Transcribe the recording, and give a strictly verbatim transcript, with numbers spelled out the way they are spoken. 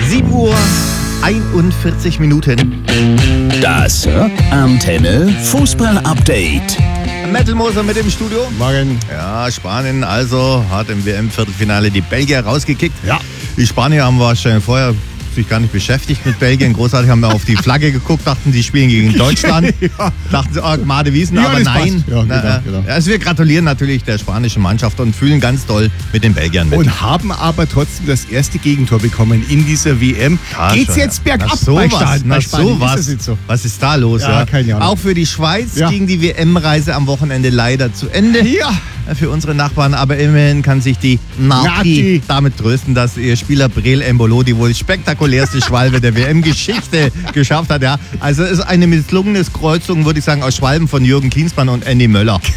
sieben Uhr einundvierzig Minuten. Das Rockantenne Fußball-Update. Metal Moser mit im Studio. Morgen. Ja, Spanien also hat im W M-Viertelfinale die Belgier rausgekickt. Ja. Die Spanier haben wahrscheinlich vorher sich gar nicht beschäftigt mit Belgien. Großartig haben wir auf die Flagge geguckt, dachten, sie spielen gegen Deutschland. Ja. Dachten sie, oh, Gmade Wiesen, Ja, aber das nein. passt. Ja, Na, genau, äh, genau. Also wir gratulieren natürlich der spanischen Mannschaft und fühlen ganz doll mit den Belgiern mit. Und haben aber trotzdem das erste Gegentor bekommen in dieser W M. Ja, Geht's schon, jetzt ja. bergab Na, bei, sowas, Spanien, na, bei Spanien? sowas. Ist das jetzt so? Was ist da los? Ja, keine Ahnung. Auch für die Schweiz Ja. ging die W M-Reise am Wochenende leider zu Ende. Ja. Für unsere Nachbarn, aber immerhin kann sich die Nati Nati. damit trösten, dass ihr Spieler Breel Embolo die wohl spektakulärste Schwalbe der W M-Geschichte geschafft hat. Ja. Also es ist eine misslungene Kreuzung, würde ich sagen, aus Schwalben von Jürgen Klinsmann und Andy Möller.